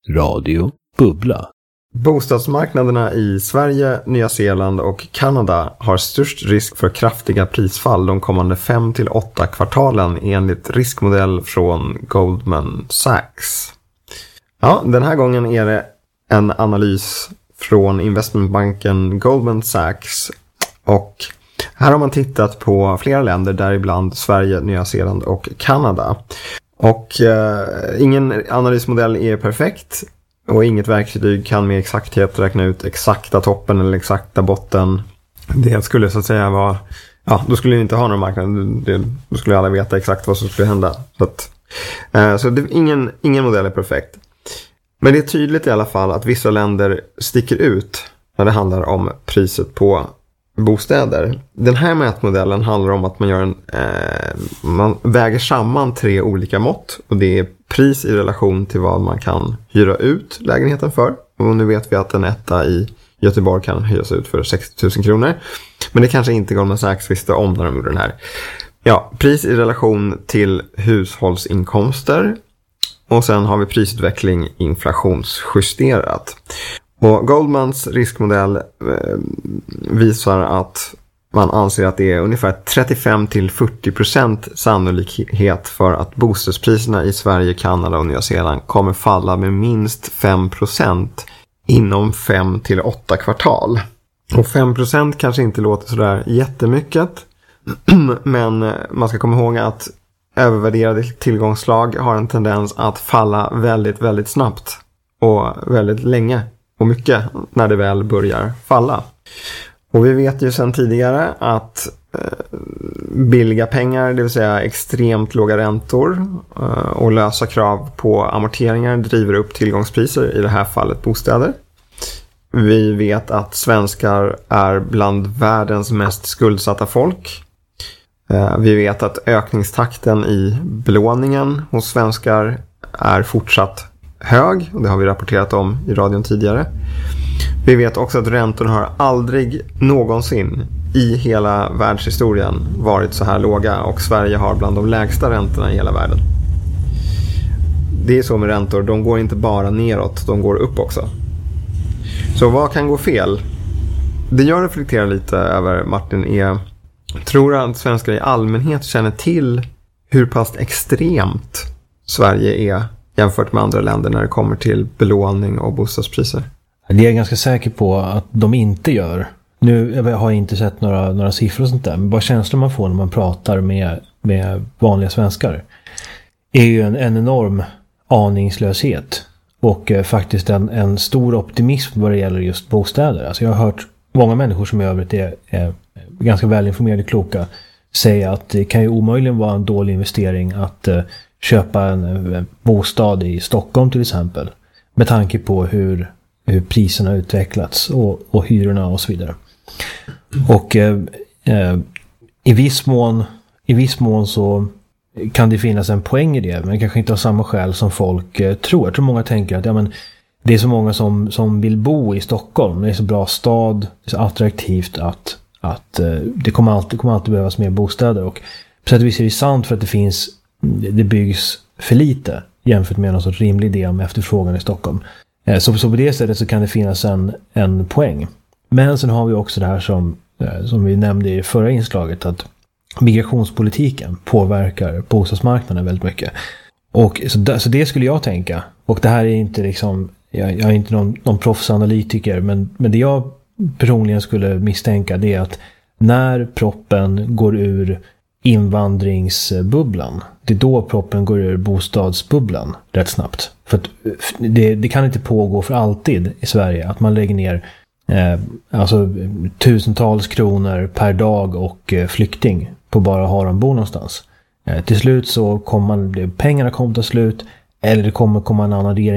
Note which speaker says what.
Speaker 1: Radio Bubbla.
Speaker 2: Bostadsmarknaderna i Sverige, Nya Zeeland och Kanada har störst risk för kraftiga prisfall de kommande 5-8 kvartalen enligt riskmodell från Goldman Sachs. Ja, den här gången är det en analys från investmentbanken Goldman Sachs, och här har man tittat på flera länder, däribland Sverige, Nya Zeeland och Kanada. Och ingen analysmodell är perfekt. Och inget verktyg kan med exakthet räkna ut exakta toppen eller exakta botten. Det skulle så att säga vara... Ja, då skulle vi inte ha någon marknad. Då skulle alla veta exakt vad som skulle hända. Så ingen modell är perfekt. Men det är tydligt i alla fall att vissa länder sticker ut när det handlar om priset på bostäder. Den här mätmodellen handlar om att man väger samman 3 olika mått, och det är pris i relation till vad man kan hyra ut lägenheten för. Och nu vet vi att en etta i Göteborg kan hyras ut för 60 000 kronor. Men det kanske inte Goldman Sachs visste om när de gjorde den här. Ja, pris i relation till hushållsinkomster. Och sen har vi prisutveckling inflationsjusterat. Och Goldmans riskmodell visar att man anser att det är ungefär 35-40% sannolikhet för att bostadspriserna i Sverige, Kanada och Nya Zeeland kommer falla med minst 5% inom 5-8 kvartal. Och 5% kanske inte låter sådär jättemycket, men man ska komma ihåg att övervärderade tillgångsslag har en tendens att falla väldigt, väldigt snabbt och väldigt länge och mycket när det väl börjar falla. Och vi vet ju sedan tidigare att billiga pengar, det vill säga extremt låga räntor och lösa krav på amorteringar, driver upp tillgångspriser, i det här fallet bostäder. Vi vet att svenskar är bland världens mest skuldsatta folk. Vi vet att ökningstakten i belåningen hos svenskar är fortsatt hög, och det har vi rapporterat om i radion tidigare. Vi vet också att räntorna har aldrig någonsin i hela världshistorien varit så här låga, och Sverige har bland de lägsta räntorna i hela världen. Det är så med räntor, de går inte bara neråt, de går upp också. Så vad kan gå fel? Det jag reflekterar lite över, Martin, är: tror du att svenskar i allmänhet känner till hur pass extremt Sverige är jämfört med andra länder när det kommer till belåning och bostadspriser?
Speaker 3: Det är jag ganska säker på att de inte gör. Nu har jag inte sett några siffror och sånt där, men bara känslan man får när man pratar med vanliga svenskar är ju en enorm aningslöshet och faktiskt en stor optimism vad det gäller just bostäder. Alltså jag har hört många människor som i övrigt är ganska välinformerade, kloka, säga att det kan ju omöjligen vara en dålig investering att köpa en bostad i Stockholm till exempel, med tanke på hur priserna har utvecklats och hyrorna och så vidare. Och i viss mån så kan det finnas en poäng i det, men kanske inte av samma skäl som folk tror. Jag tror många tänker att det är så många som vill bo i Stockholm. Det är så bra stad, det är så attraktivt att det kommer alltid behövas mer bostäder. Och på sätt och vis är det sant, för att det byggs för lite jämfört med någon sorts rimlig idé om efterfrågan i Stockholm. Så på det sättet så kan det finnas en poäng. Men sen har vi också det här som vi nämnde i förra inslaget, att migrationspolitiken påverkar bostadsmarknaden väldigt mycket. Och så det skulle jag tänka. Och det här är inte liksom, jag är inte någon proffsanalytiker, men det jag personligen skulle misstänka, det är att när proppen går ur invandringsbubblan, det är då proppen går ur bostadsbubblan rätt snabbt. För att det kan inte pågå för alltid i Sverige att man lägger ner tusentals kronor per dag och flykting på bara att ha dem bo någonstans. Till slut så pengarna kommer ta slut, eller det kommer komma en annan regering